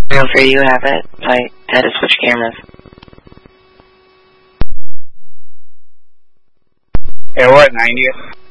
For you have it. I had to switch cameras. Yeah, we're at 90th.